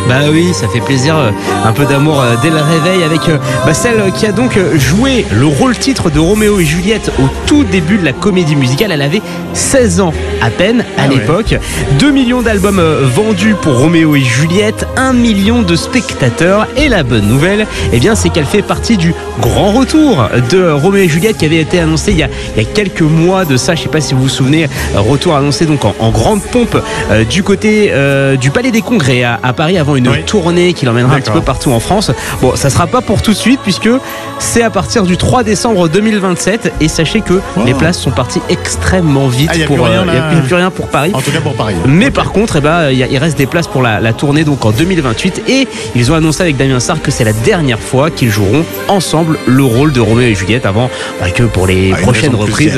Bah oui, ça fait plaisir, un peu d'amour dès le réveil avec celle qui a donc joué le rôle titre de Roméo et Juliette au tout début de la comédie musicale. Elle avait 16 ans à peine à l'époque. 2 millions d'albums vendus pour Roméo et Juliette, 1 million de spectateurs. Et la bonne nouvelle, c'est qu'elle fait partie du grand retour de Roméo et Juliette qui avait été annoncé il y a quelques mois de ça. Je sais pas si vous vous souvenez, retour annoncé donc en grande pompe du côté du Palais des Congrès à Paris avant une tournée qui l'emmènera un petit peu partout en France. Bon, ça sera pas pour tout de suite puisque c'est à partir du 3 décembre 2027 et sachez que les places sont parties extrêmement vite. Il n'y a plus rien pour Paris. En tout cas pour Paris. Mais par contre, il reste des places pour la tournée donc en 2028 et ils ont annoncé avec Damien Sarr que c'est la dernière fois qu'ils joueront ensemble le rôle de Roméo et Juliette avant que pour les prochaines reprises.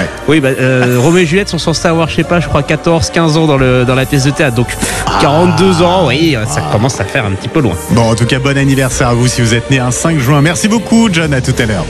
Roméo et Juliette sont censés avoir, je crois 14-15 ans dans la pièce de théâtre. Donc 42 ans, ça commence à faire un petit peu loin. Bon, en tout cas, bon anniversaire à vous si vous êtes né un 5 juin. Merci beaucoup, John. À tout à l'heure.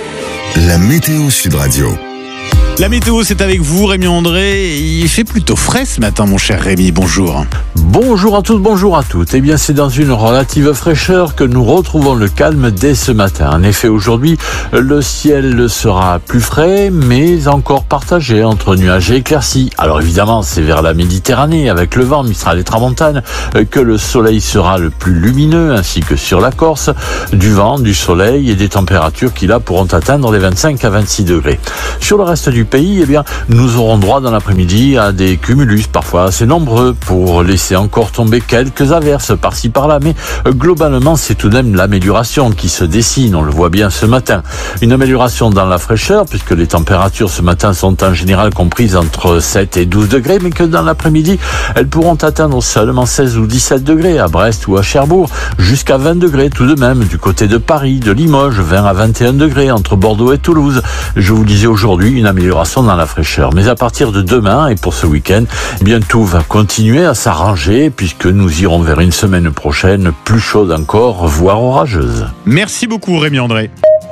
La météo Sud Radio. La météo, c'est avec vous, Rémi André. Il fait plutôt frais ce matin, mon cher Rémi. Bonjour. Bonjour à tous, bonjour à toutes. C'est dans une relative fraîcheur que nous retrouvons le calme dès ce matin. En effet, aujourd'hui, le ciel sera plus frais, mais encore partagé entre nuages et éclaircies. Alors évidemment, c'est vers la Méditerranée, avec le vent Mistral et Tramontane, que le soleil sera le plus lumineux, ainsi que sur la Corse. Du vent, du soleil et des températures qui là pourront atteindre les 25 à 26 degrés. Sur le reste du pays, nous aurons droit dans l'après-midi à des cumulus parfois assez nombreux pour laisser encore tomber quelques averses par-ci par-là, mais globalement c'est tout de même l'amélioration qui se dessine, on le voit bien ce matin. Une amélioration dans la fraîcheur puisque les températures ce matin sont en général comprises entre 7 et 12 degrés, mais que dans l'après-midi elles pourront atteindre seulement 16 ou 17 degrés à Brest ou à Cherbourg, jusqu'à 20 degrés tout de même du côté de Paris, de Limoges, 20 à 21 degrés entre Bordeaux et Toulouse. Je vous disais aujourd'hui une amélioration dans la fraîcheur. Mais à partir de demain et pour ce week-end, tout va continuer à s'arranger puisque nous irons vers une semaine prochaine plus chaude encore, voire orageuse. Merci beaucoup Rémi André.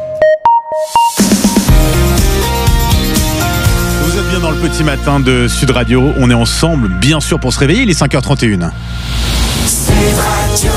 Vous êtes bien dans le petit matin de Sud Radio. On est ensemble, bien sûr, pour se réveiller. Il est 5h31. Sud Radio.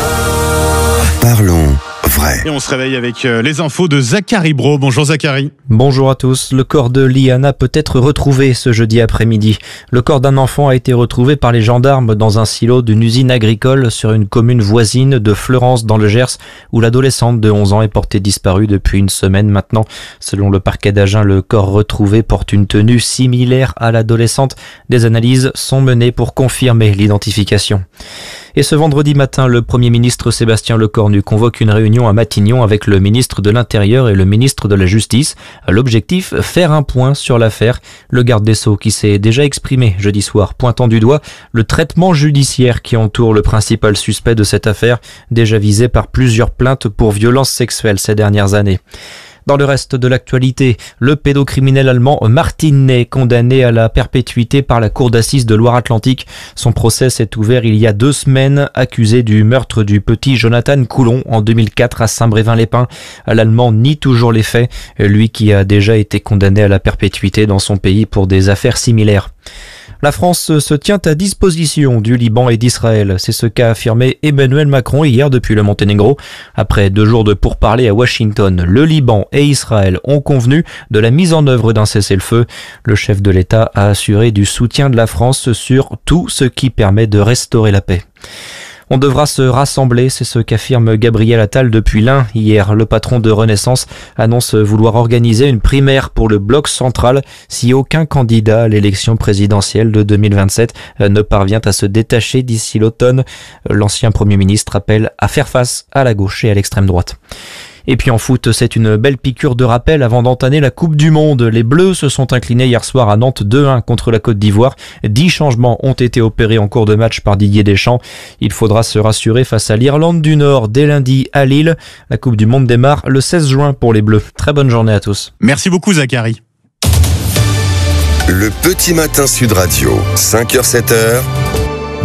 Parlons vrai. Et on se réveille avec les infos de Zachary Bro. Bonjour Zachary. Bonjour à tous. Le corps de Liana peut être retrouvé ce jeudi après-midi. Le corps d'un enfant a été retrouvé par les gendarmes dans un silo d'une usine agricole sur une commune voisine de Fleurance dans le Gers, où l'adolescente de 11 ans est portée disparue depuis une semaine maintenant. Selon le parquet d'Agen, le corps retrouvé porte une tenue similaire à l'adolescente. Des analyses sont menées pour confirmer l'identification. Et ce vendredi matin, le Premier ministre Sébastien Lecornu convoque une réunion à Matignon avec le ministre de l'Intérieur et le ministre de la Justice. L'objectif, faire un point sur l'affaire. Le garde des Sceaux qui s'est déjà exprimé jeudi soir, pointant du doigt le traitement judiciaire qui entoure le principal suspect de cette affaire, déjà visé par plusieurs plaintes pour violences sexuelles ces dernières années. Dans le reste de l'actualité, le pédocriminel allemand Martin Ney, condamné à la perpétuité par la cour d'assises de Loire-Atlantique. Son procès s'est ouvert il y a 2 semaines, accusé du meurtre du petit Jonathan Coulon en 2004 à Saint-Brévin-les-Pins. L'Allemand nie toujours les faits, lui qui a déjà été condamné à la perpétuité dans son pays pour des affaires similaires. La France se tient à disposition du Liban et d'Israël. C'est ce qu'a affirmé Emmanuel Macron hier depuis le Monténégro. Après 2 jours de pourparlers à Washington, le Liban et Israël ont convenu de la mise en œuvre d'un cessez-le-feu. Le chef de l'État a assuré du soutien de la France sur tout ce qui permet de restaurer la paix. On devra se rassembler, c'est ce qu'affirme Gabriel Attal depuis l'Ain. Hier, le patron de Renaissance annonce vouloir organiser une primaire pour le bloc central si aucun candidat à l'élection présidentielle de 2027 ne parvient à se détacher d'ici l'automne. L'ancien Premier ministre appelle à faire face à la gauche et à l'extrême droite. Et puis en foot, c'est une belle piqûre de rappel avant d'entamer la Coupe du Monde. Les Bleus se sont inclinés hier soir à Nantes 2-1 contre la Côte d'Ivoire. 10 changements ont été opérés en cours de match par Didier Deschamps. Il faudra se rassurer face à l'Irlande du Nord dès lundi à Lille. La Coupe du Monde démarre le 16 juin pour les Bleus. Très bonne journée à tous. Merci beaucoup Zachary. Le petit matin Sud Radio, 5h-7h,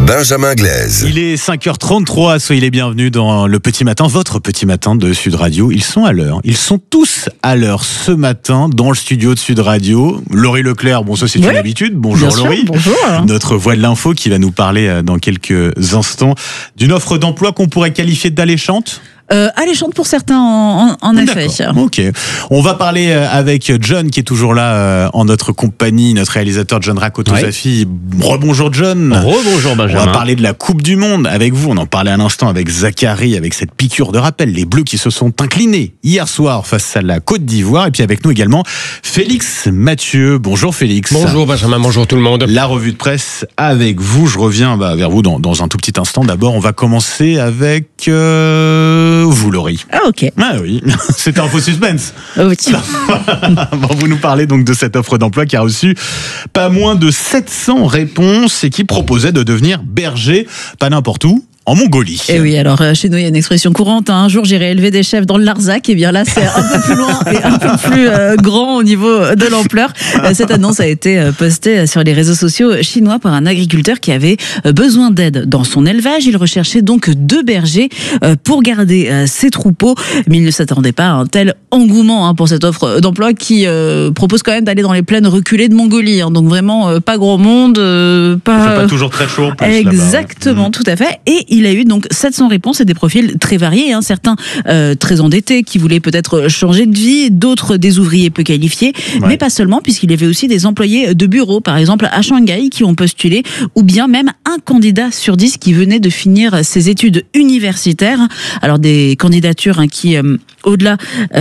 Benjamin Glaise. Il est 5h33, soyez les bienvenus dans le petit matin, votre petit matin de Sud Radio. Ils sont à l'heure, ils sont tous à l'heure ce matin dans le studio de Sud Radio. Laurie Leclerc, bon ça c'est une habitude, bonjour bien Laurie. Sûr, bonjour. Notre voix de l'info qui va nous parler dans quelques instants d'une offre d'emploi qu'on pourrait qualifier d'alléchante. Alléchante pour certains en effet. Ok. On va parler avec John qui est toujours là en notre compagnie, notre réalisateur John Rakotozafi. Rebonjour John. Rebonjour Benjamin. On va parler de la Coupe du Monde avec vous. On en parlait à l'instant avec Zachary, avec cette piqûre de rappel. Les Bleus qui se sont inclinés hier soir face à la Côte d'Ivoire. Et puis avec nous également Félix Mathieu. Bonjour Félix. Bonjour Benjamin, bonjour tout le monde. La revue de presse avec vous. Je reviens vers vous dans un tout petit instant. D'abord, on va commencer avec vous, Laurie. Ah ok. Ah oui, c'était un faux suspense. Oui. Bon, vous nous parlez donc de cette offre d'emploi qui a reçu pas moins de 700 réponses et qui proposait de devenir berger, pas n'importe où, en Mongolie. Et oui, alors chez nous il y a une expression courante, un jour j'irai élever des chèvres dans le Larzac, et bien là c'est un peu plus loin et un peu plus grand au niveau de l'ampleur. Cette annonce a été postée sur les réseaux sociaux chinois par un agriculteur qui avait besoin d'aide dans son élevage. Il recherchait donc 2 bergers pour garder ses troupeaux, mais il ne s'attendait pas à un tel engouement pour cette offre d'emploi qui propose quand même d'aller dans les plaines reculées de Mongolie. Donc vraiment pas gros monde, pas toujours très chaud en plus. Exactement, tout à fait. Et il a eu donc 700 réponses et des profils très variés. Certains très endettés qui voulaient peut-être changer de vie, d'autres des ouvriers peu qualifiés, mais pas seulement, puisqu'il y avait aussi des employés de bureau, par exemple à Shanghai, qui ont postulé, ou bien même un candidat sur 10 qui venait de finir ses études universitaires. Alors des candidatures qui, au-delà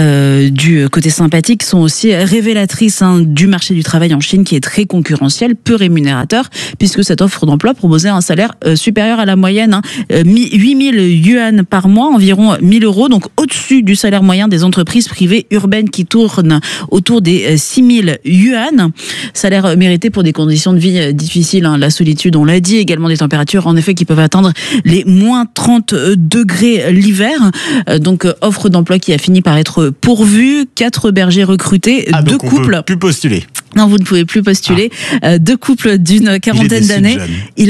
du côté sympathique, sont aussi révélatrices du marché du travail en Chine qui est très concurrentiel, peu rémunérateur, puisque cette offre d'emploi proposait un salaire supérieur à la moyenne, 8000 yuan par mois, environ 1000 euros, donc au-dessus du salaire moyen des entreprises privées urbaines qui tournent autour des 6000 yuan. Salaire mérité pour des conditions de vie difficiles, la solitude, on l'a dit, également des températures en effet qui peuvent atteindre les moins 30 degrés l'hiver. Donc offre d'emploi qui a fini par être pourvue, 4 bergers recrutés, 2 couples. On peut plus postuler. Non, vous ne pouvez plus postuler. 2 couples d'une quarantaine d'années. Il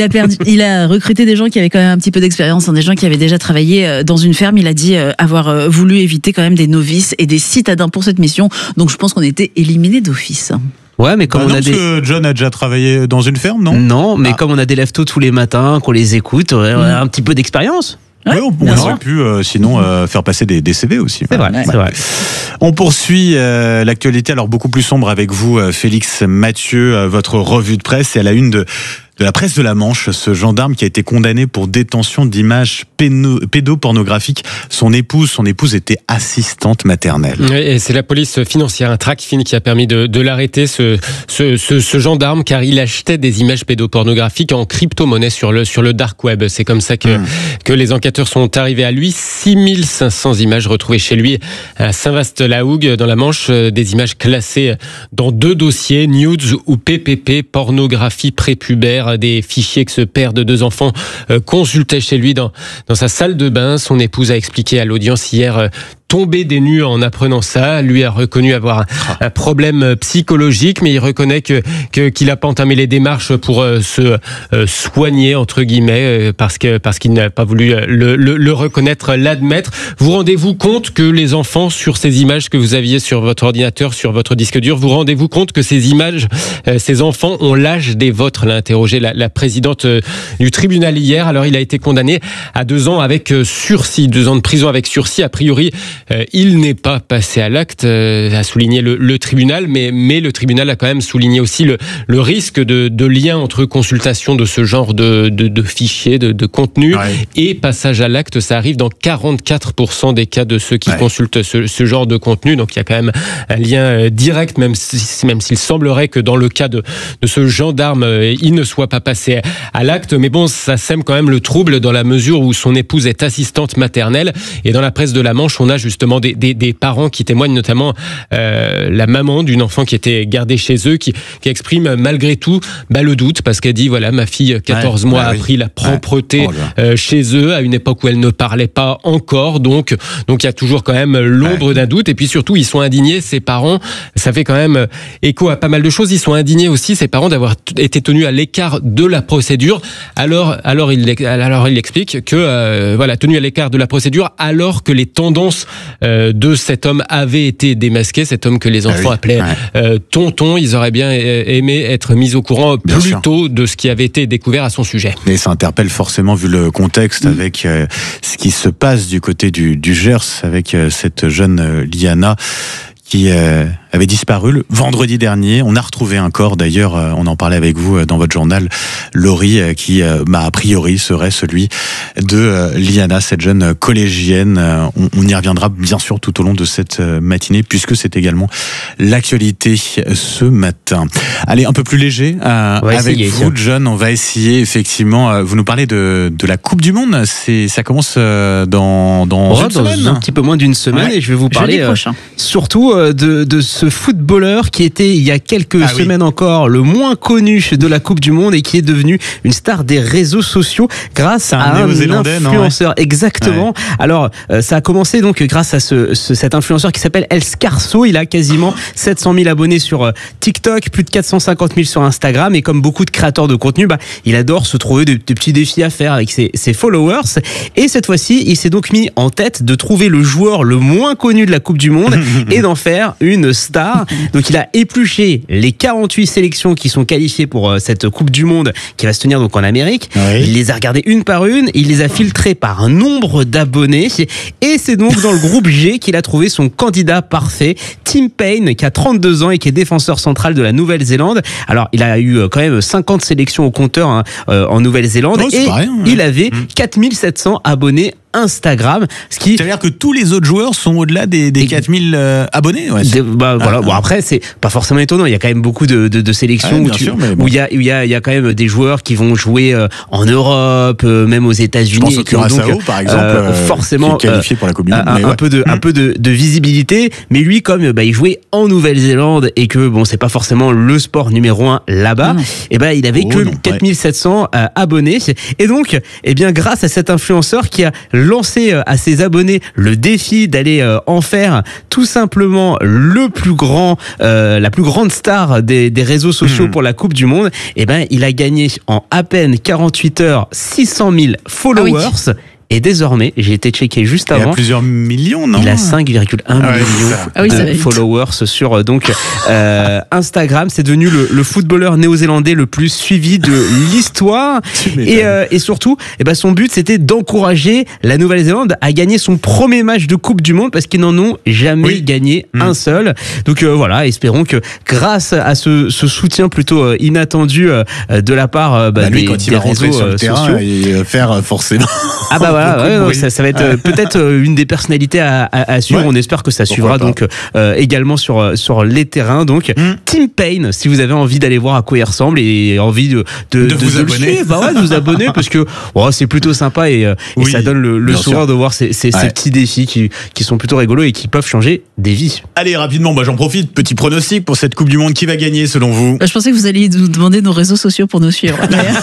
a recruté des gens qui avaient quand même un petit peu d'expérience, des gens qui avaient déjà travaillé dans une ferme. Il a dit avoir voulu éviter quand même des novices et des citadins pour cette mission. Donc je pense qu'on était éliminés d'office. Ouais, mais comme on a parce que John a déjà travaillé dans une ferme, non ? Non, mais comme on a des lève-tôt tous les matins, qu'on les écoute, on a un petit peu d'expérience. Oui, on aurait pu sinon faire passer des CV aussi. C'est vrai, c'est vrai. On poursuit l'actualité, alors beaucoup plus sombre avec vous, Félix Mathieu, votre revue de presse, et à la une de la presse de la Manche, ce gendarme qui a été condamné pour détention d'images pédopornographiques. Son épouse était assistante maternelle. Et c'est la police financière, un TRACFIN, qui a permis de l'arrêter, ce gendarme, car il achetait des images pédopornographiques en crypto-monnaie sur le dark web. C'est comme ça que les enquêteurs sont arrivés à lui. 6500 images retrouvées chez lui à Saint-Vaast-la-Hougue, dans la Manche, des images classées dans 2 dossiers, nudes ou PPP, pornographie prépubère, des fichiers que ce père de 2 enfants consultait chez lui dans sa salle de bain. Son épouse a expliqué à l'audience hier tombé des nues en apprenant ça. Lui a reconnu avoir un problème psychologique, mais il reconnaît qu'il n'a pas entamé les démarches pour se soigner, entre guillemets, parce qu'il n'a pas voulu le reconnaître, l'admettre. Vous rendez-vous compte que les enfants, sur ces images que vous aviez sur votre ordinateur, sur votre disque dur, vous rendez-vous compte que ces images, ces enfants ont l'âge des vôtres, l'a interrogé la présidente du tribunal hier. Alors il a été condamné à 2 ans avec sursis, 2 ans de prison avec sursis. A priori, il n'est pas passé à l'acte, a souligné le tribunal, mais le tribunal a quand même souligné aussi le risque de lien entre consultation de ce genre de fichiers, de contenu, et passage à l'acte. Ça arrive dans 44% des cas de ceux qui consultent ce genre de contenu. Donc il y a quand même un lien direct, même s'il semblerait que dans le cas de ce gendarme, il ne soit pas passé à l'acte. Mais bon, ça sème quand même le trouble dans la mesure où son épouse est assistante maternelle. Et dans la presse de la Manche, on a jusqu'à justement des parents qui témoignent, notamment la maman d'une enfant qui était gardée chez eux, qui exprime malgré tout le doute, parce qu'elle dit voilà, ma fille 14 mois a appris la propreté chez eux à une époque où elle ne parlait pas encore, donc il y a toujours quand même l'ombre d'un doute. Et puis surtout, ils sont indignés, ces parents, ça fait quand même écho à pas mal de choses, ils sont indignés aussi, ces parents, d'avoir été tenus à l'écart de la procédure. Alors il explique que tenus à l'écart de la procédure alors que les tendances de cet homme avaient été démasquées, cet homme que les enfants appelaient tonton. Ils auraient bien aimé être mis au courant plus tôt de ce qui avait été découvert à son sujet. Et ça interpelle forcément, vu le contexte, avec ce qui se passe du côté du Gers, avec cette jeune Liana qui avait disparu le vendredi dernier. On a retrouvé un corps, d'ailleurs, on en parlait avec vous dans votre journal, Laurie, qui a priori serait celui de Liana, cette jeune collégienne. On y reviendra bien sûr tout au long de cette matinée, puisque c'est également l'actualité ce matin. Allez, un peu plus léger avec vous, John. On va essayer, effectivement, vous nous parlez de la Coupe du Monde. Ça commence dans une semaine, un petit peu moins d'une semaine, et je vais vous parler surtout de ce footballeur qui était il y a quelques semaines encore le moins connu de la Coupe du Monde et qui est devenu une star des réseaux sociaux grâce à un influenceur. Exactement. Alors ça a commencé donc grâce à cet influenceur qui s'appelle El Scarso. Il a quasiment 700 000 abonnés sur TikTok, plus de 450 000 sur Instagram, et comme beaucoup de créateurs de contenu, il adore se trouver des petits défis à faire avec ses followers. Et cette fois-ci, il s'est donc mis en tête de trouver le joueur le moins connu de la Coupe du Monde et d'en faire une star. Donc il a épluché les 48 sélections qui sont qualifiées pour cette Coupe du Monde qui va se tenir donc en Amérique. Il les a regardées une par une, il les a filtrées par un nombre d'abonnés, et c'est donc dans le groupe G qu'il a trouvé son candidat parfait, Tim Payne, qui a 32 ans et qui est défenseur central de la Nouvelle-Zélande. Alors il a eu quand même 50 sélections au compteur en Nouvelle-Zélande, et il avait 4700 abonnés Instagram, c'est-à-dire que tous les autres joueurs sont au-delà des 4000 abonnés. Voilà. Bon, après, c'est pas forcément étonnant. Il y a quand même beaucoup de sélections où il y a quand même des joueurs qui vont jouer en Europe, même aux États-Unis. Je pense au Curaçao, par exemple, forcément qui est qualifié pour la Coupe du Monde. Un peu de visibilité. Mais lui, comme il jouait en Nouvelle-Zélande et que c'est pas forcément le sport numéro 1 là-bas, et il avait que 4700 abonnés. Et donc, grâce à cet influenceur qui a lancé à ses abonnés le défi d'aller en faire tout simplement la plus grande star des réseaux sociaux pour la Coupe du Monde, il a gagné en à peine 48 heures 600 000 followers. Et désormais, j'ai été checké juste avant. Il y a plusieurs millions, non ? Il a 5,1 millions de followers sur Instagram. C'est devenu le footballeur néo-zélandais le plus suivi de l'histoire. Et surtout, son but, c'était d'encourager la Nouvelle-Zélande à gagner son premier match de Coupe du Monde, parce qu'ils n'en ont jamais gagné un seul. Donc espérons que grâce à ce soutien plutôt inattendu de la part lui, quand il va rentrer sur le terrain, il va faire forcément... ça va être peut-être une des personnalités à suivre. On espère que ça suivra donc également sur les terrains. Donc Tim Payne, si vous avez envie d'aller voir à quoi il ressemble et envie de vous abonner, de vous abonner, parce que c'est plutôt sympa et ça donne le sourire de voir ces petits défis qui sont plutôt rigolos et qui peuvent changer des vies. Allez, rapidement, j'en profite. Petit pronostic pour cette Coupe du Monde, qui va gagner selon vous ? Je pensais que vous alliez nous demander nos réseaux sociaux pour nous suivre.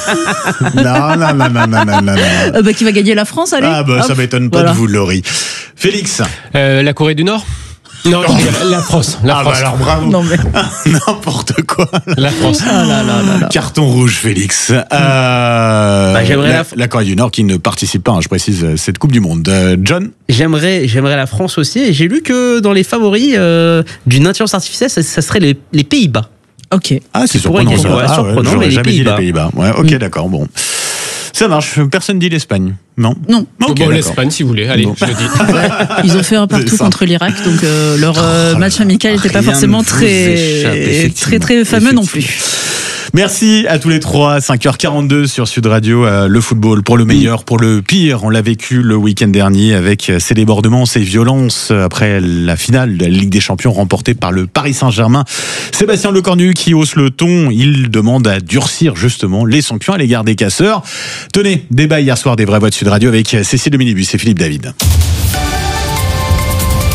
Non. Qui va gagner la France, allez. Ça m'étonne pas de vous, Laurie. Félix. La Corée du Nord ? Non, la France. Alors bravo. Non, mais... N'importe quoi. La France. Carton rouge, Félix. J'aimerais la Corée du Nord qui ne participe pas, je précise, cette Coupe du Monde. John ? J'aimerais la France aussi. Et j'ai lu que dans les favoris d'une intelligence artificielle, ça serait les Pays-Bas. Ok. C'est surprenant. Surprenant, mais jamais dit les Pays-Bas. Ok, d'accord. Bon. Ça marche. Personne dit l'Espagne. Non. L'Espagne, si vous voulez. Allez, je le dis. Ils ont fait un partout contre l'Irak, donc leur match amical n'était pas forcément très fameux non plus. Merci à tous les trois. 5h42 sur Sud Radio. Le football, pour le meilleur, pour le pire. On l'a vécu le week-end dernier avec ces débordements, ces violences après la finale de la Ligue des Champions remportée par le Paris Saint-Germain. Sébastien Lecornu qui hausse le ton. Il demande à durcir justement les sanctions à l'égard des casseurs. Tenez, débat hier soir des vraies voix de Sud Radio avec Cécile Dominibus et Philippe David.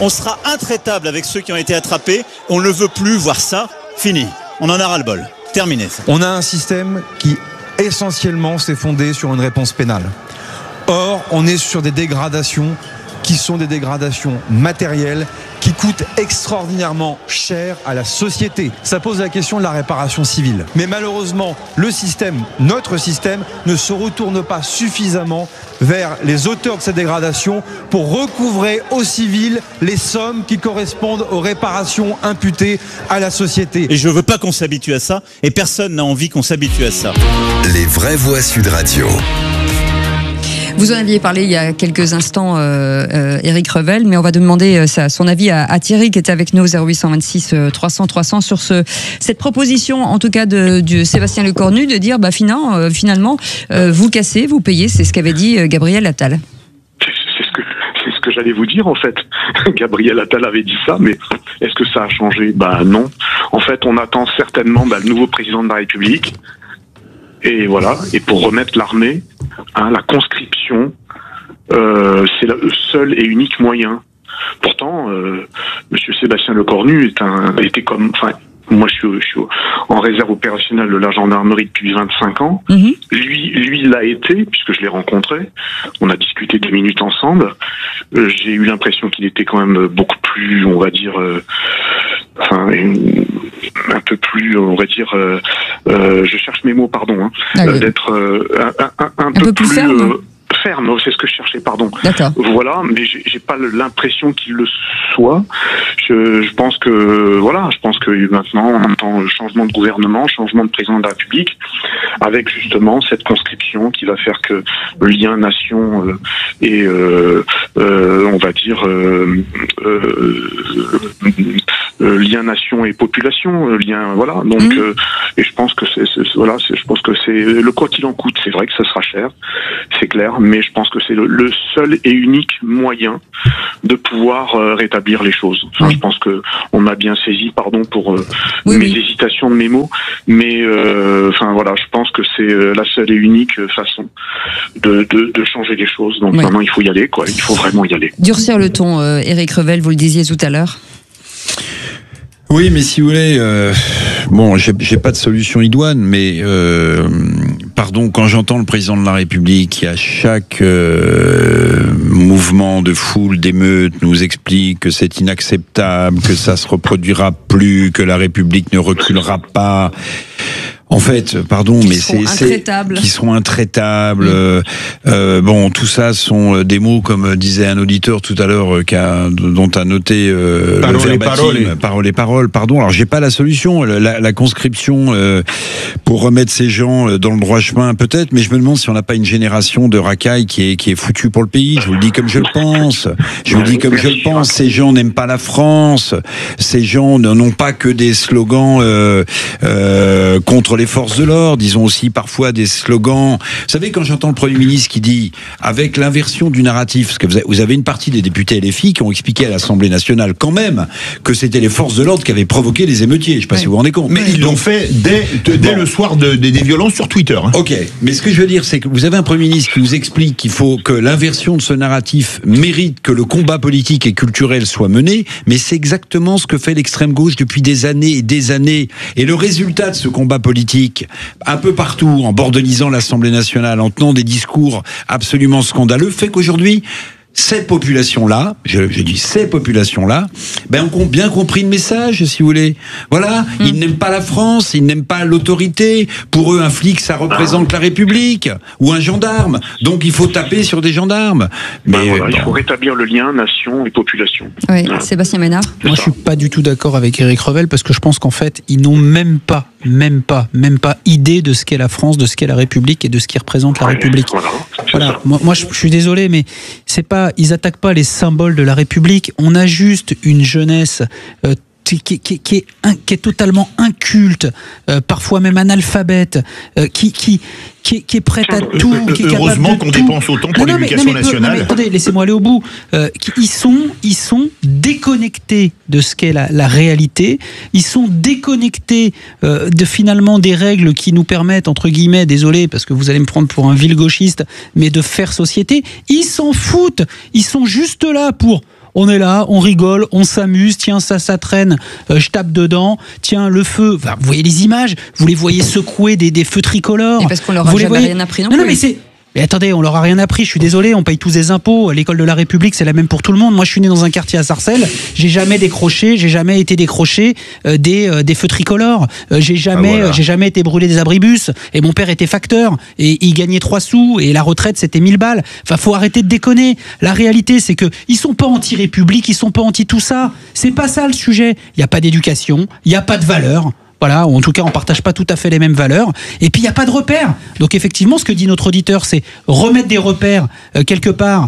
On sera intraitable avec ceux qui ont été attrapés. On ne veut plus voir ça. Fini. On en a ras-le-bol. Terminé. On a un système qui essentiellement s'est fondé sur une réponse pénale. Or, on est sur des dégradations qui sont des dégradations matérielles qui coûtent extraordinairement cher à la société. Ça pose la question de la réparation civile. Mais malheureusement, notre système, ne se retourne pas suffisamment vers les auteurs de ces dégradations pour recouvrer aux civils les sommes qui correspondent aux réparations imputées à la société. Et je veux pas qu'on s'habitue à ça, et personne n'a envie qu'on s'habitue à ça. Les vraies voix Sud Radio. Vous en aviez parlé il y a quelques instants, Éric Revel, mais on va demander son avis à Thierry qui était avec nous au 0826 300 300 sur cette proposition, en tout cas de Sébastien Lecornu, de dire finalement vous cassez, vous payez, c'est ce qu'avait dit Gabriel Attal. C'est ce que j'allais vous dire en fait. Gabriel Attal avait dit ça, mais est-ce que ça a changé ? Non. En fait, on attend certainement le nouveau président de la République. Et voilà. Et pour remettre l'armée, la conscription, c'est le seul et unique moyen. Pourtant, Monsieur Sébastien Lecornu était comme, moi je suis en réserve opérationnelle de la gendarmerie depuis 25 ans. Mm-hmm. Lui l'a été, puisque je l'ai rencontré. On a discuté 2 minutes ensemble. J'ai eu l'impression qu'il était quand même beaucoup plus, on va dire, un peu plus, on va dire, je cherche mes mots, pardon, d'être un peu plus ferme. Ferme, c'est ce que je cherchais, pardon. D'accord. Voilà, mais j'ai pas l'impression qu'il le soit. Je pense que maintenant on entend le changement de gouvernement, changement de président de la République, avec justement cette conscription qui va faire que le lien nation et on va dire lien nation et population, lien voilà. Donc et je pense que je pense que c'est le quoi qu'il en coûte. C'est vrai que ça sera cher, c'est clair. Mais je pense que c'est le seul et unique moyen de pouvoir rétablir les choses. Je pense que on m'a bien saisi, pardon pour mes hésitations de mes mots, mais je pense que c'est la seule et unique façon de changer les choses. Donc maintenant il faut y aller, il faut vraiment y aller. Durcir le ton, Éric Revel, vous le disiez tout à l'heure. Oui, mais si vous voulez, j'ai pas de solution idoine, mais quand j'entends le président de la République qui à chaque mouvement de foule, d'émeute, nous explique que c'est inacceptable, que ça se reproduira plus, que la République ne reculera pas. En fait, mais qui seront intraitables. Tout ça sont des mots, comme disait un auditeur tout à l'heure, dont a noté paroles. Alors, j'ai pas la solution. La conscription pour remettre ces gens dans le droit chemin, peut-être, mais je me demande si on n'a pas une génération de racailles qui est foutue pour le pays. Je vous le dis comme je le pense. Ces gens n'aiment pas la France. Ces gens n'ont pas que des slogans contre les forces de l'ordre, ils ont aussi parfois des slogans. Vous savez, quand j'entends le Premier ministre qui dit, avec l'inversion du narratif, parce que vous avez une partie des députés LFI qui ont expliqué à l'Assemblée nationale quand même que c'était les forces de l'ordre qui avaient provoqué les émeutiers. Je ne sais pas si vous vous rendez compte. Mais ils l'ont fait dès le soir des violences sur Twitter. Ok, mais ce que je veux dire, c'est que vous avez un Premier ministre qui vous explique qu'il faut que l'inversion de ce narratif mérite que le combat politique et culturel soit mené, mais c'est exactement ce que fait l'extrême gauche depuis des années et des années. Et le résultat de ce combat politique, un peu partout, en bordelisant l'Assemblée nationale, en tenant des discours absolument scandaleux, fait qu'aujourd'hui, ces populations-là, ont bien compris le message, si vous voulez. Voilà, ils n'aiment pas la France, ils n'aiment pas l'autorité. Pour eux, un flic, ça représente la République, ou un gendarme. Donc, il faut taper sur des gendarmes. Mais il faut rétablir le lien nation et population. Oui, Sébastien Ménard. Moi, je suis pas du tout d'accord avec Éric Revel, parce que je pense qu'en fait, ils n'ont même pas idée de ce qu'est la France, de ce qu'est la République et de ce qui représente la République. Voilà. Moi, je suis désolé, mais ils attaquent pas les symboles de la République. On a juste une jeunesse qui est totalement inculte, parfois même analphabète, qui est prête à tout. Heureusement qu'on dépense autant pour l'éducation nationale. Attendez, laissez-moi aller au bout. Ils sont déconnectés de ce qu'est la réalité. Ils sont déconnectés finalement des règles qui nous permettent, entre guillemets, désolé parce que vous allez me prendre pour un vil gauchiste, mais de faire société. Ils s'en foutent. Ils sont juste là pour on est là, on rigole, on s'amuse, tiens, ça traîne, je tape dedans, tiens, le feu, enfin, vous voyez les images, vous les voyez secouer des feux tricolores. Et parce qu'on leur a jamais rien appris non plus. Non, mais c'est... Mais attendez, on leur a rien appris, je suis désolé, on paye tous des impôts, l'école de la République c'est la même pour tout le monde. Moi je suis né dans un quartier à Sarcelles, j'ai jamais été décroché des feux tricolores, j'ai jamais été brûlé des abribus, et mon père était facteur, et il gagnait 3 sous, et la retraite c'était 1000 balles. Enfin faut arrêter de déconner, la réalité c'est que ils sont pas anti-république, ils sont pas anti tout ça, c'est pas ça le sujet, il y a pas d'éducation, il y a pas de valeurs. Voilà, ou en tout cas, on partage pas tout à fait les mêmes valeurs. Et puis, il n'y a pas de repères. Donc, effectivement, ce que dit notre auditeur, c'est remettre des repères quelque part.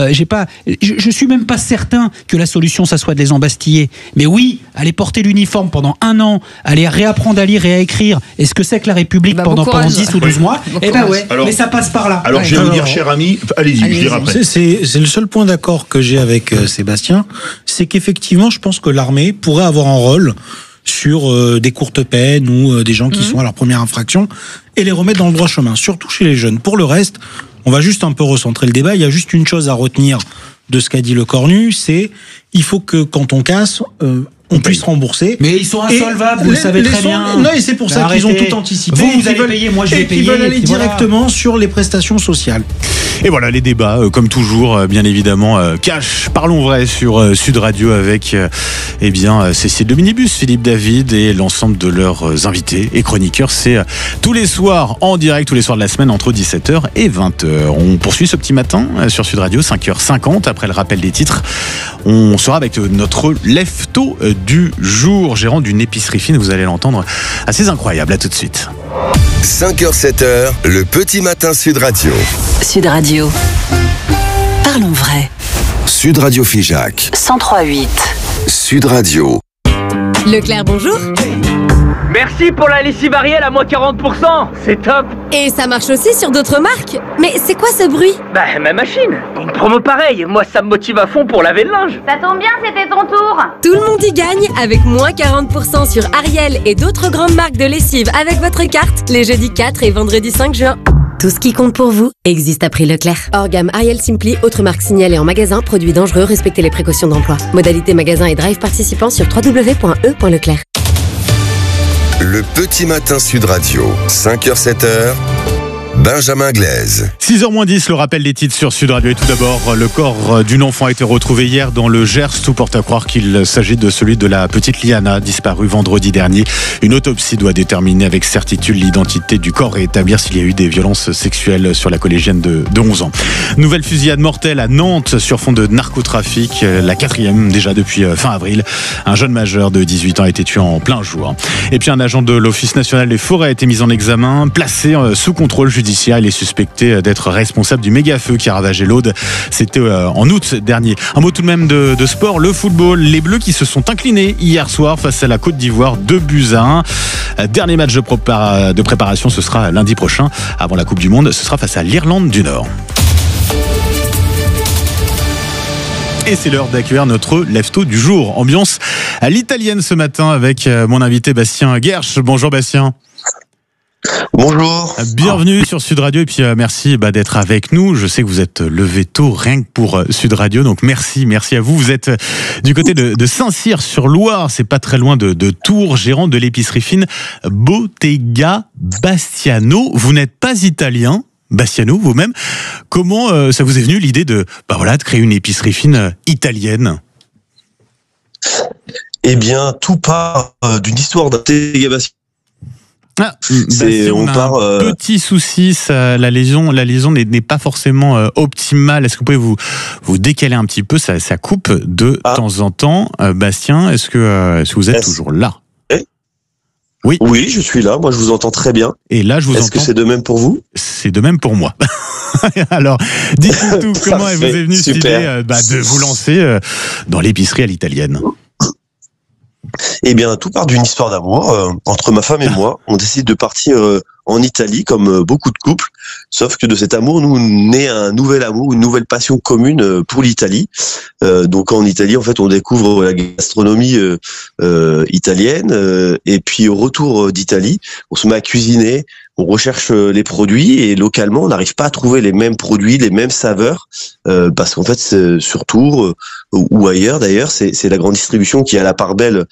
Je suis même pas certain que la solution, ça soit de les embastiller. Mais oui, aller porter l'uniforme pendant 1 an, aller réapprendre à lire et à écrire, et ce que c'est que la République pendant 10 ou 12 mois, alors, mais ça passe par là. Alors, je vais vous dire, cher ami, allez-y, je dirai après. C'est le seul point d'accord que j'ai avec Sébastien, c'est qu'effectivement, je pense que l'armée pourrait avoir un rôle sur des courtes peines ou des gens qui sont à leur première infraction et les remettre dans le droit chemin, surtout chez les jeunes. Pour le reste, on va juste un peu recentrer le débat. Il y a juste une chose à retenir de ce qu'a dit le Cornu, c'est il faut que quand on casse, on puisse rembourser. Mais ils sont insolvables, vous le savez très bien. Non, et c'est pour ça qu'ils ont tout anticipé. Vous allez payer, moi je vais payer. Ils veulent aller directement sur les prestations sociales. Et voilà, les débats, comme toujours, bien évidemment, cash, parlons vrai sur Sud Radio avec Cécile de Minibus, Philippe David et l'ensemble de leurs invités et chroniqueurs. C'est tous les soirs en direct, tous les soirs de la semaine entre 17h et 20h. On poursuit ce petit matin sur Sud Radio, 5h50, après le rappel des titres. On sera avec notre lève-tôt du jour, gérant d'une épicerie fine, vous allez l'entendre, assez incroyable. À tout de suite. 5h, 7h, le petit matin Sud Radio. Sud Radio. Parlons vrai. Sud Radio Figeac. 103.8. Sud Radio. Leclerc, bonjour. Merci pour la lessive Ariel à moins 40%, c'est top. Et ça marche aussi sur d'autres marques. Mais c'est quoi ce bruit? Bah ma machine, une promo pareille, moi ça me motive à fond pour laver le linge. Ça tombe bien, c'était ton tour. Tout le monde y gagne avec moins 40% sur Ariel et d'autres grandes marques de lessive avec votre carte les jeudis 4 et vendredi 5 juin. Tout ce qui compte pour vous existe à prix Leclerc. Hors gamme Ariel Simply, autres marques signalées en magasin, produits dangereux, respectez les précautions d'emploi. Modalité magasin et drive participants sur www.e.leclerc. Le petit matin Sud Radio, 5h, 7h, Benjamin Glaise. 6h-10, le rappel des titres sur Sud Radio. Et tout d'abord, le corps d'une enfant a été retrouvé hier dans le Gers. Tout porte à croire qu'il s'agit de celui de la petite Liana, disparue vendredi dernier. Une autopsie doit déterminer avec certitude l'identité du corps et établir s'il y a eu des violences sexuelles sur la collégienne de 11 ans. Nouvelle fusillade mortelle à Nantes sur fond de narcotrafic, la 4e déjà depuis fin avril. Un jeune majeur de 18 ans a été tué en plein jour. Et puis un agent de l'Office national des forêts a été mis en examen, placé sous contrôle judiciaire. Il est suspecté d'être responsable du méga-feu qui a ravagé l'Aude. C'était en août dernier. Un mot tout de même de sport, le football. Les Bleus qui se sont inclinés hier soir face à la Côte d'Ivoire, 2-1. Dernier match de préparation, ce sera lundi prochain. Avant la Coupe du Monde, ce sera face à l'Irlande du Nord. Et c'est l'heure d'accueillir notre lève-tôt du jour. Ambiance à l'italienne ce matin avec mon invité Bastien Guerche. Bonjour Bastien. Bonjour. Bienvenue sur Sud Radio et puis merci d'être avec nous. Je sais que vous êtes levé tôt rien que pour Sud Radio, donc merci à vous. Vous êtes du côté de Saint-Cyr-sur-Loire, c'est pas très loin de Tours, gérant de l'épicerie fine Bottega Bastiano. Vous n'êtes pas italien, Bastiano vous-même. Comment ça vous est venu l'idée de créer une épicerie fine italienne? Eh bien, tout part d'une histoire d'un Bottega Bastiano. On part un petit souci, la liaison n'est pas forcément optimale. Est-ce que vous pouvez vous décaler un petit peu, ça coupe de temps en temps. Bastien, est-ce que vous êtes toujours là? Oui. Oui, je suis là. Moi, je vous entends très bien. Et là, je vous entends. Est-ce que c'est de même pour vous? C'est de même pour moi. Alors, dites-nous tout. Comment vous est venue cette idée de vous lancer dans l'épicerie à l'italienne? Eh bien, tout part d'une histoire d'amour. Entre ma femme et moi, on décide de partir en Italie, comme beaucoup de couples. Sauf que de cet amour, nous naît un nouvel amour, une nouvelle passion commune pour l'Italie. Donc en Italie, en fait, on découvre la gastronomie italienne. Et puis au retour d'Italie, on se met à cuisiner. on recherche les produits et localement on n'arrive pas à trouver les mêmes produits, les mêmes saveurs, parce qu'en fait sur Tours ou ailleurs d'ailleurs, c'est la grande distribution qui a la part belle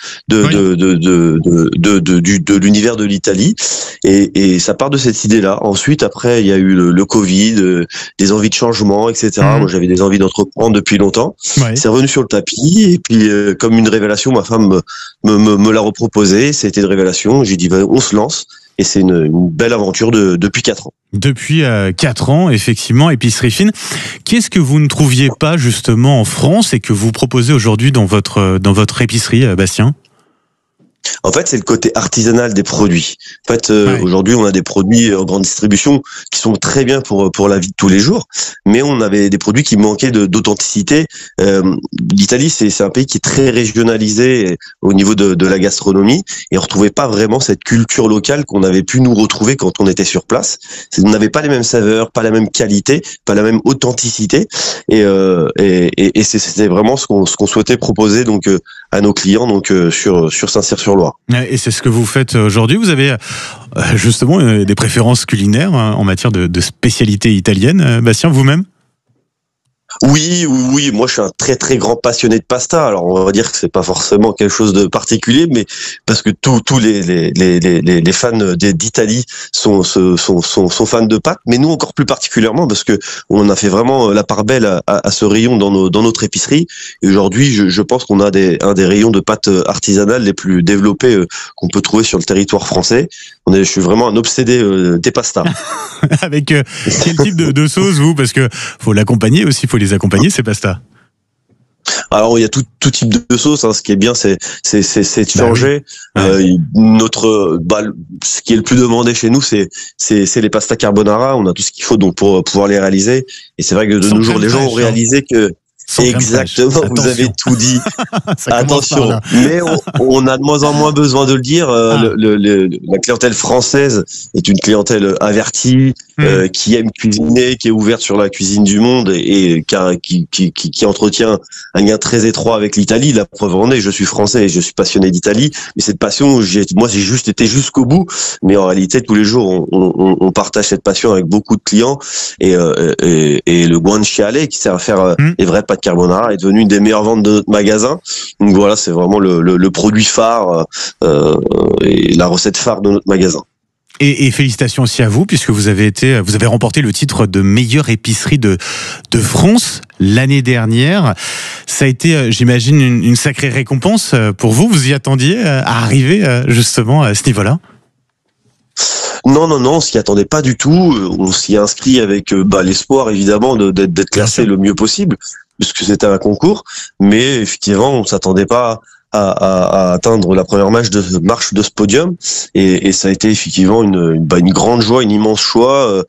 de l'univers de l'Italie, et ça part de cette idée-là. Ensuite, après, il y a eu le Covid, des envies de changement, etc. Moi, j'avais des envies d'entreprendre depuis longtemps. C'est revenu sur le tapis, et puis comme une révélation, ma femme me l'a reproposé. C'était une révélation. J'ai dit, on se lance. Et c'est une belle aventure depuis 4 ans. Depuis 4 ans, effectivement, épicerie fine. Qu'est-ce que vous ne trouviez pas justement en France et que vous proposez aujourd'hui dans votre épicerie, Bastien ? En fait, c'est le côté artisanal des produits. En fait, aujourd'hui, on a des produits en grande distribution qui sont très bien pour la vie de tous les jours, mais on avait des produits qui manquaient d'authenticité. L'Italie, c'est un pays qui est très régionalisé au niveau de la gastronomie, et on retrouvait pas vraiment cette culture locale qu'on avait pu nous retrouver quand on était sur place. On n'avait pas les mêmes saveurs, pas la même qualité, pas la même authenticité, et c'était vraiment ce qu'on souhaitait proposer donc à nos clients donc sur Saint-Cyr-sur-Loire. Et c'est ce que vous faites aujourd'hui. Vous avez justement des préférences culinaires en matière de spécialité italienne, Bastien, vous-même ? Oui. Moi, je suis un très très grand passionné de pasta. Alors, on va dire que c'est pas forcément quelque chose de particulier, mais parce que tous les fans d'Italie sont fans de pâtes. Mais nous, encore plus particulièrement, parce que on a fait vraiment la part belle à ce rayon dans notre épicerie. Et aujourd'hui, je pense qu'on a un des rayons de pâtes artisanales les plus développés qu'on peut trouver sur le territoire français. Je suis vraiment un obsédé des pastas. Avec quel type de sauce, vous ? Parce que faut l'accompagner aussi, faut les accompagner, ces pastas. Alors il y a tout type de sauce. Ce qui est bien, c'est de changer. Ce qui est le plus demandé chez nous, c'est les pastas carbonara. On a tout ce qu'il faut donc pour pouvoir les réaliser. Et c'est vrai que de nos jours, les gens ont réalisé que exactement, vous avez tout dit. Attention, mais on a de moins en moins besoin de le dire. La clientèle française est une clientèle avertie, qui aime cuisiner, qui est ouverte sur la cuisine du monde et qui entretient un lien très étroit avec l'Italie. La preuve en est, je suis français et je suis passionné d'Italie, mais cette passion, moi j'ai juste été jusqu'au bout. Mais en réalité, tous les jours, on partage cette passion avec beaucoup de clients, et le guanciale qui sert à faire les vrais pâtes carbonara est devenu une des meilleures ventes de notre magasin. Donc voilà, c'est vraiment le produit phare et la recette phare de notre magasin. Et félicitations aussi à vous, puisque vous avez remporté le titre de meilleure épicerie de France l'année dernière. Ça a été, j'imagine, une sacrée récompense pour vous. Vous y attendiez à arriver justement à ce niveau-là ? Non, on s'y attendait pas du tout. On s'y inscrit avec l'espoir évidemment d'être classé le mieux possible, puisque c'était un concours. Mais effectivement, on s'attendait pas à atteindre la première marche de ce podium, et ça a été effectivement une grande joie, une immense joie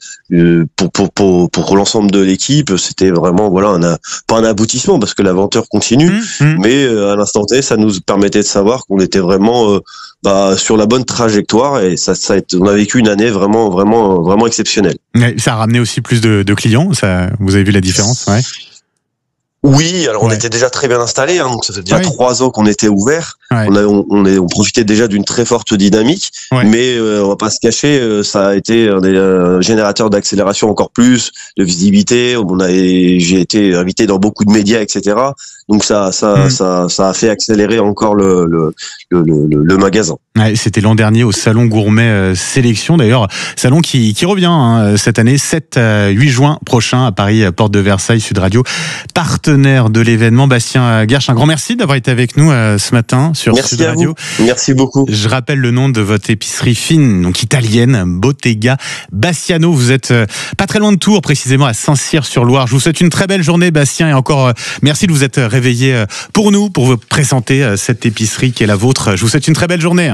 pour l'ensemble de l'équipe. C'était vraiment pas un aboutissement parce que l'aventure continue, mais à l'instant T, ça nous permettait de savoir qu'on était vraiment sur la bonne trajectoire, et on a vécu une année vraiment exceptionnelle. Ça a ramené aussi plus de clients. Vous avez vu la différence, ouais. Oui, alors on était déjà très bien installés, donc ça fait déjà 3 ans qu'on était ouverts. On profitait déjà d'une très forte dynamique, mais on va pas se cacher, ça a été un générateur d'accélération encore plus, de visibilité. J'ai été invité dans beaucoup de médias, etc. Donc ça a fait accélérer encore le magasin. Ouais, c'était l'an dernier au Salon Gourmet Sélection, d'ailleurs, salon qui revient cette année, 7-8 juin prochain à Paris, porte de Versailles, Sud Radio, partenaire de l'événement. Bastien Guerche, un grand merci d'avoir été avec nous ce matin sur Sud Radio. Merci beaucoup. Je rappelle le nom de votre épicerie fine, donc italienne, Bottega Bastiano. Vous êtes pas très loin de Tours, précisément à Saint-Cyr-sur-Loire. Je vous souhaite une très belle journée, Bastien, et encore merci de vous être réveillé pour nous, pour vous présenter cette épicerie qui est la vôtre. Je vous souhaite une très belle journée.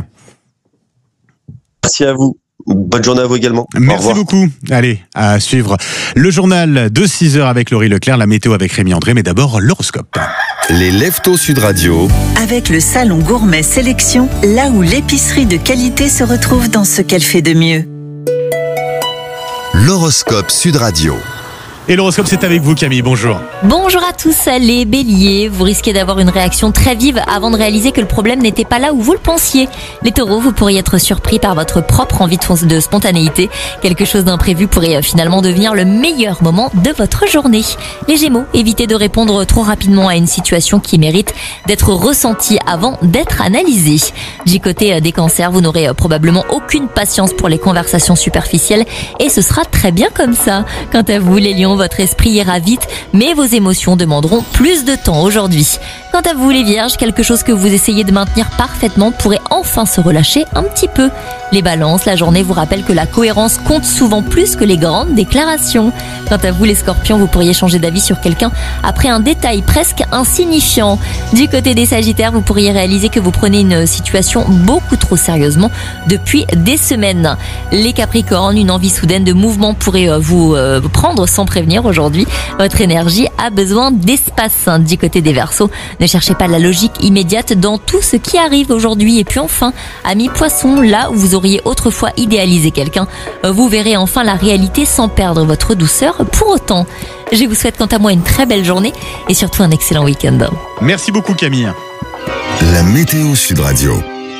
Merci à vous. Bonne journée à vous également. Merci beaucoup. Allez, à suivre le journal de 6h avec Laurie Leclerc, la météo avec Rémi André, mais d'abord l'horoscope. Les Leftos Sud Radio. Avec le Salon Gourmet Sélection, là où l'épicerie de qualité se retrouve dans ce qu'elle fait de mieux. L'horoscope Sud Radio. Et l'horoscope, c'est avec vous, Camille. Bonjour. Bonjour à tous, les béliers. Vous risquez d'avoir une réaction très vive avant de réaliser que le problème n'était pas là où vous le pensiez. Les taureaux, vous pourriez être surpris par votre propre envie de spontanéité. Quelque chose d'imprévu pourrait finalement devenir le meilleur moment de votre journée. Les gémeaux, évitez de répondre trop rapidement à une situation qui mérite d'être ressentie avant d'être analysée. Du côté des cancers, vous n'aurez probablement aucune patience pour les conversations superficielles et ce sera très bien comme ça. Quant à vous, les lions, votre esprit ira vite, mais vos émotions demanderont plus de temps aujourd'hui. Quant à vous, les vierges, quelque chose que vous essayez de maintenir parfaitement pourrait enfin se relâcher un petit peu. Les balances, la journée vous rappelle que la cohérence compte souvent plus que les grandes déclarations. Quant à vous, les scorpions, vous pourriez changer d'avis sur quelqu'un après un détail presque insignifiant. Du côté des sagittaires, vous pourriez réaliser que vous prenez une situation beaucoup trop sérieusement depuis des semaines. Les capricornes, une envie soudaine de mouvement pourrait vous prendre sans prévenir aujourd'hui. Votre énergie a besoin d'espace. Du côté des verseaux, ne cherchez pas la logique immédiate dans tout ce qui arrive aujourd'hui. Et puis enfin, amis poissons, là où vous auriez autrefois idéalisé quelqu'un, vous verrez enfin la réalité sans perdre votre douceur pour autant. Je vous souhaite quant à moi une très belle journée et surtout un excellent week-end. Merci beaucoup, Camille. La météo Sud Radio.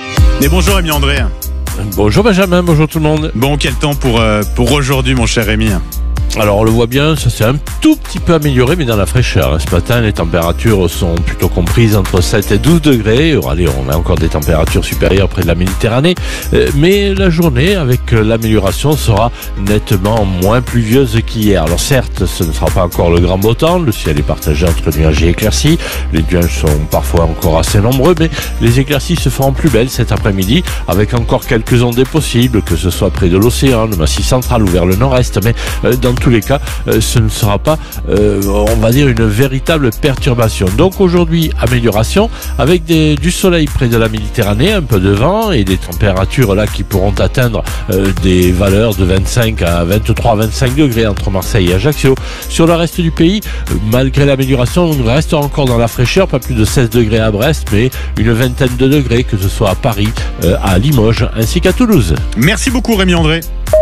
Et bonjour, Rémi André. Bonjour Benjamin, bonjour tout le monde. Bon, quel temps pour aujourd'hui, mon cher Rémi? Alors on le voit bien, ça s'est un tout petit peu amélioré, mais dans la fraîcheur. Ce matin, les températures sont plutôt comprises entre 7 et 12 degrés. Allez, on a encore des températures supérieures près de la Méditerranée. Mais la journée, avec l'amélioration, sera nettement moins pluvieuse qu'hier. Alors certes, ce ne sera pas encore le grand beau temps. Le ciel est partagé entre nuages et éclaircies. Les nuages sont parfois encore assez nombreux, mais les éclaircies se feront plus belles cet après-midi, avec encore quelques ondées possibles, que ce soit près de l'océan, le Massif central ou vers le nord-est. Mais dans tous les cas, ce ne sera pas, on va dire, une véritable perturbation. Donc aujourd'hui, amélioration avec du soleil près de la Méditerranée, un peu de vent et des températures là qui pourront atteindre des valeurs de 25 à 23, 25 degrés entre Marseille et Ajaccio. Sur le reste du pays, malgré l'amélioration, on reste encore dans la fraîcheur, pas plus de 16 degrés à Brest, mais une vingtaine de degrés, que ce soit à Paris, à Limoges ainsi qu'à Toulouse. Merci beaucoup, Rémi André.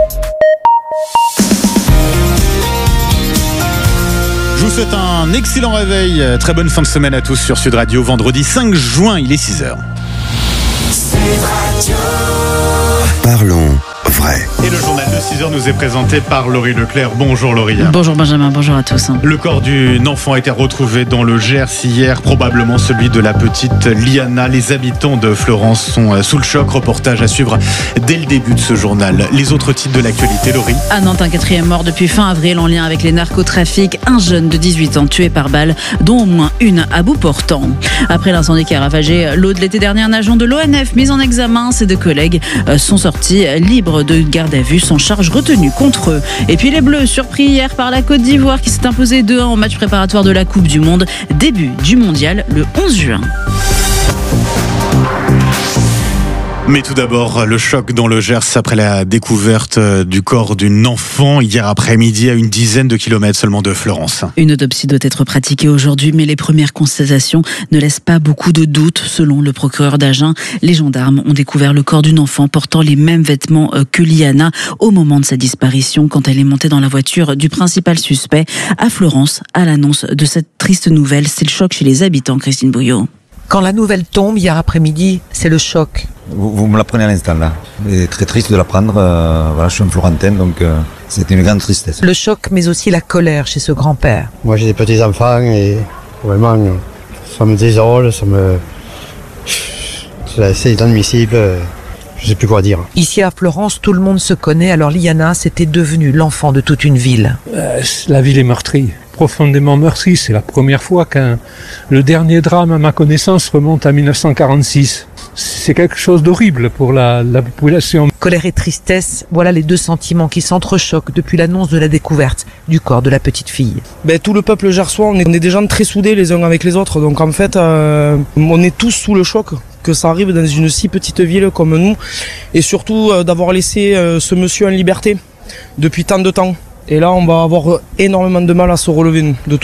Je vous souhaite un excellent réveil. Très bonne fin de semaine à tous sur Sud Radio. Vendredi 5 juin, il est 6h. Sud Radio. Parlons vrai. Et le journal de 6h nous est présenté par Laurie Leclerc. Bonjour Laurie. Bonjour Benjamin, bonjour à tous. Le corps d'une enfant a été retrouvé dans le Gers hier, probablement celui de la petite Liana. Les habitants de Florence sont sous le choc. Reportage à suivre dès le début de ce journal. Les autres titres de l'actualité, Laurie. À Nantes, un 4e mort depuis fin avril en lien avec les narcotrafics. Un jeune de 18 ans tué par balle, dont au moins une à bout portant. Après l'incendie qui a ravagé l'Aude l'été dernier, un agent de l'ONF mis en examen. Ses 2 collègues sont sortis libres de garde à vue sans charge retenue contre eux. Et puis les Bleus, surpris hier par la Côte d'Ivoire qui s'est imposée 2-1 au match préparatoire de la Coupe du Monde. Début du mondial le 11 juin. Mais tout d'abord, le choc dans le Gers après la découverte du corps d'une enfant hier après-midi à une dizaine de kilomètres seulement de Florence. Une autopsie doit être pratiquée aujourd'hui, mais les premières constatations ne laissent pas beaucoup de doutes. Selon le procureur d'Agen, les gendarmes ont découvert le corps d'une enfant portant les mêmes vêtements que Liana au moment de sa disparition, quand elle est montée dans la voiture du principal suspect à Florence. À l'annonce de cette triste nouvelle, c'est le choc chez les habitants, Christine Bouillot. Quand la nouvelle tombe hier après-midi, c'est le choc. Vous me l'apprenez à l'instant là. C'est très triste de l'apprendre. Voilà, je suis un Florentin, donc c'est une grande tristesse. Le choc, mais aussi la colère chez ce grand-père. Moi j'ai des petits-enfants et vraiment ça me désole, c'est inadmissible. Je sais plus quoi dire. Ici à Florence, tout le monde se connaît, alors Liana, c'était devenu l'enfant de toute une ville. La ville est meurtrie, profondément meurtrie. C'est la première fois le dernier drame à ma connaissance remonte à 1946. C'est quelque chose d'horrible pour la population. Colère et tristesse, voilà les 2 sentiments qui s'entrechoquent depuis l'annonce de la découverte du corps de la petite fille. Tout le peuple gersois, on est des gens très soudés les uns avec les autres, donc en fait on est tous sous le choc que ça arrive dans une si petite ville comme nous, et surtout d'avoir laissé ce monsieur en liberté depuis tant de temps. Et là, on va avoir énormément de mal à se relever, nous, de tout ça.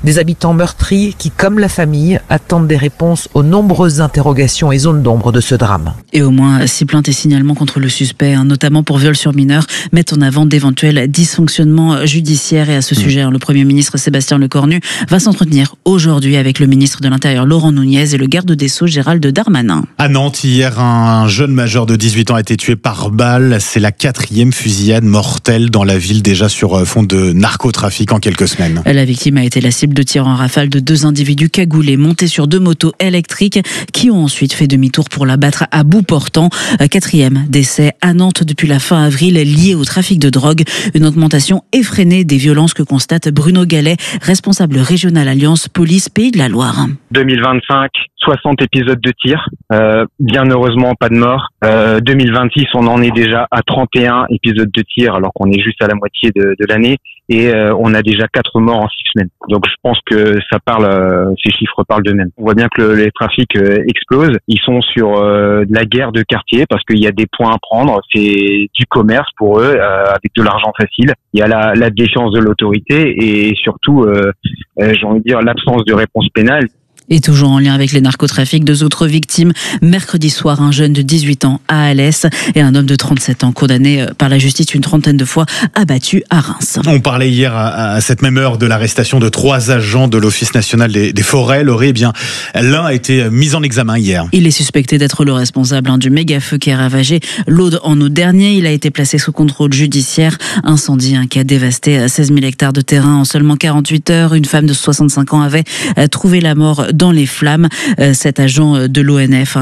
Des habitants meurtris qui, comme la famille, attendent des réponses aux nombreuses interrogations et zones d'ombre de ce drame. Et au moins 6 plaintes et signalements contre le suspect, notamment pour viol sur mineur, mettent en avant d'éventuels dysfonctionnements judiciaires. Et à ce sujet, le Premier ministre Sébastien Lecornu va s'entretenir aujourd'hui avec le ministre de l'Intérieur Laurent Nunez et le garde des Sceaux Gérald Darmanin. À Nantes, hier, un jeune majeur de 18 ans a été tué par balle. C'est la 4e fusillade mortelle dans la ville, déjà sur fond de narcotrafic en quelques semaines. La victime a été la cible de tirs en rafale de 2 individus cagoulés montés sur 2 motos électriques qui ont ensuite fait demi-tour pour l'abattre à bout portant. 4e décès à Nantes depuis la fin avril lié au trafic de drogue. Une augmentation effrénée des violences que constate Bruno Gallet, responsable régional Alliance Police Pays de la Loire. 2025, 60 épisodes de tir. Bien heureusement, pas de mort. 2026, on en est déjà à 31 épisodes de tir alors qu'on est juste à la moitié de l'année. Et on a déjà 4 morts en 6 semaines. Donc je pense que ces chiffres parlent d'eux-mêmes. On voit bien que les trafics explosent. Ils sont sur de la guerre de quartier parce qu'il y a des points à prendre. C'est du commerce pour eux avec de l'argent facile. Il y a la défiance de l'autorité et surtout, j'ai envie de dire, l'absence de réponse pénale. Et toujours en lien avec les narcotrafics, 2 autres victimes. Mercredi soir, un jeune de 18 ans à Alès et un homme de 37 ans condamné par la justice une 30aine de fois, abattu à Reims. On parlait hier à cette même heure de l'arrestation de 3 agents de l'Office national des forêts. Laurie, l'un a été mis en examen hier. Il est suspecté d'être le responsable du méga-feu qui a ravagé l'Aude en août dernier. Il a été placé sous contrôle judiciaire. Incendie qui a dévasté 16 000 hectares de terrain en seulement 48 heures. Une femme de 65 ans avait trouvé la mort dans les flammes. Cet agent de l'ONF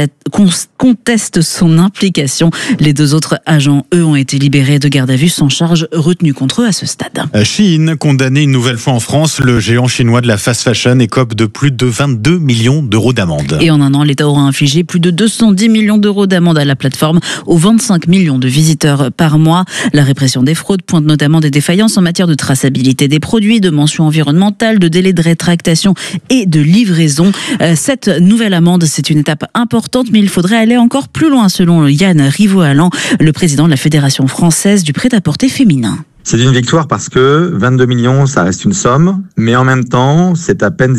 conteste son implication. Les 2 autres agents, eux, ont été libérés de garde à vue sans charge retenue contre eux à ce stade. Shein, condamné une nouvelle fois en France, le géant chinois de la fast fashion écope de plus de 22 millions d'euros d'amende. Et en un an, l'État aura infligé plus de 210 millions d'euros d'amende à la plateforme aux 25 millions de visiteurs par mois. La répression des fraudes pointe notamment des défaillances en matière de traçabilité des produits, de mentions environnementales, de délai de rétractation et de livraison. Cette nouvelle amende, c'est une étape importante, mais il faudrait aller encore plus loin, selon Yann Rivaud-Allan, le président de la Fédération française du prêt-à-porter féminin. C'est une victoire parce que 22 millions, ça reste une somme, mais en même temps, c'est à peine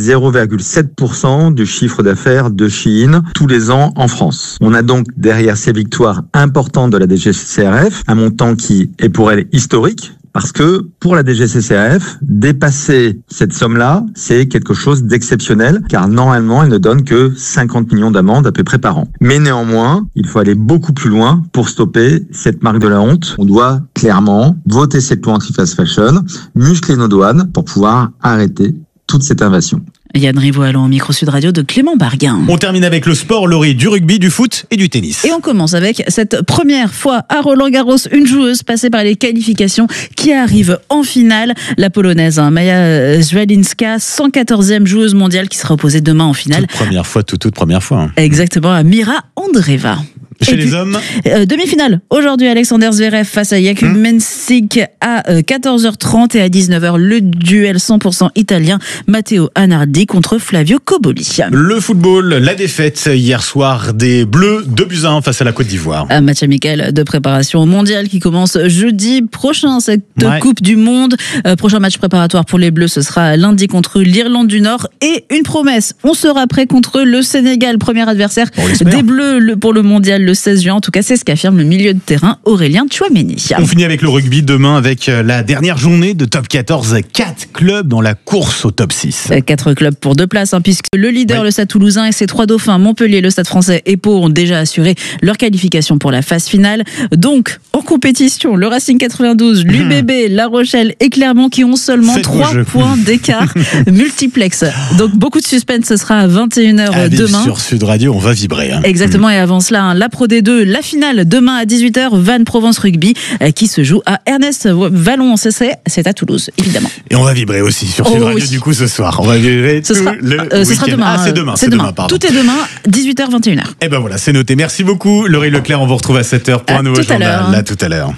0,7% du chiffre d'affaires de Shein tous les ans en France. On a donc derrière ces victoires importantes de la DGCCRF un montant qui est pour elle historique. Parce que pour la DGCCRF, dépasser cette somme-là, c'est quelque chose d'exceptionnel, car normalement, elle ne donne que 50 millions d'amendes à peu près par an. Mais néanmoins, il faut aller beaucoup plus loin pour stopper cette marque de la honte. On doit clairement voter cette loi anti-fast fashion, muscler nos douanes pour pouvoir arrêter toute cette invasion. Yann Rivaud-Allan au micro Sud Radio de Clément Barguin. On termine avec le sport, Laurie, du rugby, du foot et du tennis. Et on commence avec cette première fois à Roland-Garros, une joueuse passée par les qualifications qui arrive en finale, la polonaise Maja Zwalinska, 114e joueuse mondiale qui sera opposée demain en finale. Toute première fois. Exactement, à Mira Andreeva. Chez les hommes, demi-finale. Aujourd'hui, Alexander Zverev face à Jakub Mensik à 14h30 et à 19h, le duel 100% italien Matteo Anardi contre Flavio Cobolli. Le football, la défaite hier soir des Bleus 2-1 face à la Côte d'Ivoire. Un match amical de préparation au mondial qui commence jeudi prochain, cette Coupe du Monde. Prochain match préparatoire pour les Bleus, ce sera lundi contre l'Irlande du Nord. Et une promesse, on sera prêt contre le Sénégal, premier adversaire des Bleus pour le mondial le 16 juin. En tout cas, c'est ce qu'affirme le milieu de terrain Aurélien Tchouaméni. On finit avec le rugby demain avec la dernière journée de top 14. 4 clubs dans la course au top 6. 4 clubs pour 2 places, puisque le leader, le Stade Toulousain, et ses 3 dauphins, Montpellier, le Stade Français et Pau, ont déjà assuré leur qualification pour la phase finale. Donc, en compétition, le Racing 92, l'UBB, La Rochelle et Clermont qui ont seulement 3 points d'écart multiplex. Donc, beaucoup de suspense, ce sera à 21h demain. Sur Sud Radio, on va vibrer. Exactement, et avant cela, la Pro D2, la finale demain à 18h, Vannes Provence Rugby, qui se joue à Ernest Vallon, c'est à Toulouse, évidemment. Et on va vibrer aussi sur Sud Radio du coup ce soir. On va vibrer ce sera demain. C'est demain, pardon. Tout est demain, 18h, 21h. Et ben voilà, c'est noté. Merci beaucoup, Laurie Leclerc. On vous retrouve à 7h pour un nouveau journal. À tout à l'heure.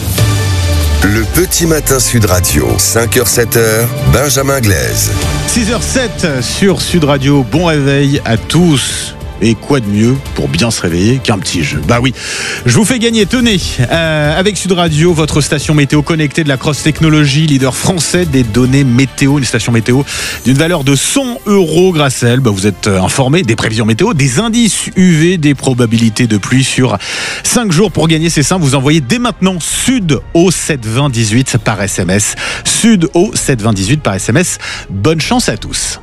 Le petit matin Sud Radio, 5h, 7h, Benjamin Glaise. 6h07 sur Sud Radio. Bon réveil à tous. Et quoi de mieux pour bien se réveiller qu'un petit jeu? Bah oui, je vous fais gagner, tenez, avec Sud Radio, votre station météo connectée de la Cross Technology, leader français des données météo, une station météo d'une valeur de 100 € grâce à elle. Bah vous êtes informé des prévisions météo, des indices UV, des probabilités de pluie sur 5 jours. Pour gagner, c'est simple, vous envoyez dès maintenant Sud au 72018 par SMS. Sud au 72018 par SMS. Bonne chance à tous.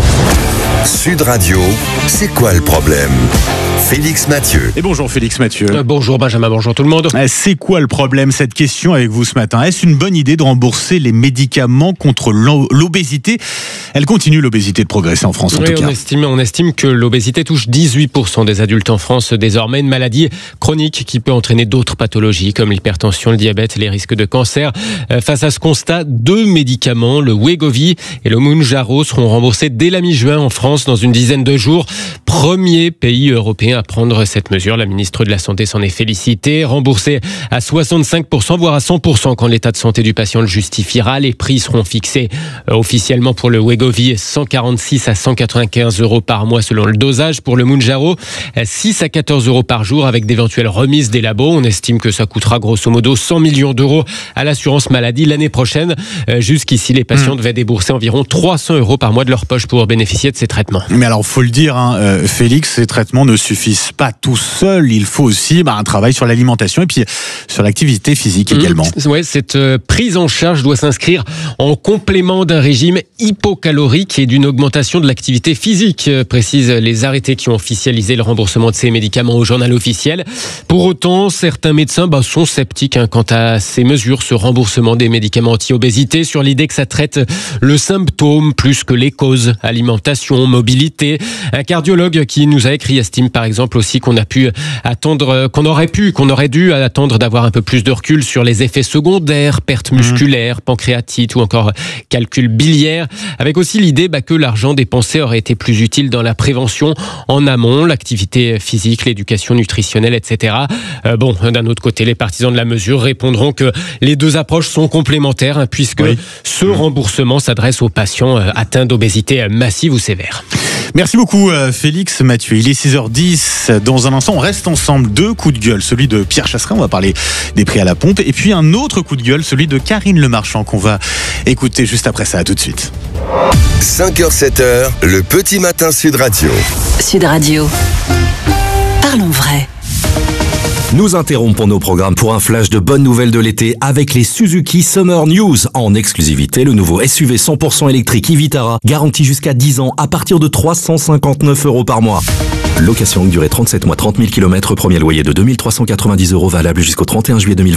Sud Radio, c'est quoi le problème? Félix Mathieu. Et bonjour Félix Mathieu. Bonjour Benjamin, bonjour tout le monde. C'est quoi le problème? Cette question avec vous ce matin. Est-ce une bonne idée de rembourser les médicaments contre l'obésité? Elle continue, l'obésité, de progresser en France en tout cas. On estime que l'obésité touche 18% des adultes en France désormais, une maladie chronique qui peut entraîner d'autres pathologies comme l'hypertension, le diabète, les risques de cancer. Face à ce constat, 2 médicaments, le Wegovy et le Mounjaro, seront remboursés dès la mi-juin en France dans une dizaine de jours. Premier pays européen à prendre cette mesure. La ministre de la Santé s'en est félicitée. Remboursé à 65%, voire à 100% quand l'état de santé du patient le justifiera. Les prix seront fixés officiellement pour le Wegovy 146 à 195 € par mois selon le dosage. Pour le Mounjaro, 6 à 14 € par jour avec d'éventuelles remises des labos. On estime que ça coûtera grosso modo 100 millions d'euros à l'assurance maladie l'année prochaine. Jusqu'ici, les patients devaient débourser environ 300 € par mois de leur poche pour bénéficier de ces traitements. Mais alors, faut le dire, Félix, ces traitements ne suffisent pas tout seuls. Il faut aussi un travail sur l'alimentation et puis sur l'activité physique également. Ouais, cette prise en charge doit s'inscrire en complément d'un régime hypocalorique et d'une augmentation de l'activité physique, précisent les arrêtés qui ont officialisé le remboursement de ces médicaments au journal officiel. Pour autant, certains médecins sont sceptiques quant à ces mesures, ce remboursement des médicaments anti-obésité, sur l'idée que ça traite le symptôme plus que les causes, alimentation, mobilité. Un cardiologue qui nous a écrit estime par exemple aussi qu'on aurait dû attendre d'avoir un peu plus de recul sur les effets secondaires, perte musculaire, pancréatite ou encore calcul biliaire, avec aussi l'idée que l'argent dépensé aurait été plus utile dans la prévention en amont, l'activité physique, l'éducation nutritionnelle, etc. D'un autre côté, les partisans de la mesure répondront que les deux approches sont complémentaires, puisque ce remboursement s'adresse aux patients atteints d'obésité massive ou sévère. Merci beaucoup Félix Mathieu. Il est 6h10. Dans un instant, on reste ensemble. 2 coups de gueule. Celui de Pierre Chasseret, on va parler des prix à la pompe. Et puis un autre coup de gueule, celui de Karine Le Marchand, qu'on va écouter juste après ça. À tout de suite. 5h, 7h, le petit matin Sud Radio. Sud Radio. Parlons vrai. Nous interrompons nos programmes pour un flash de bonnes nouvelles de l'été avec les Suzuki Summer News. En exclusivité, le nouveau SUV 100% électrique e-Vitara, garanti jusqu'à 10 ans à partir de 359 € par mois. Location longue durée 37 mois, 30 000 km, premier loyer de 2 390 € valable jusqu'au 31 juillet 2020.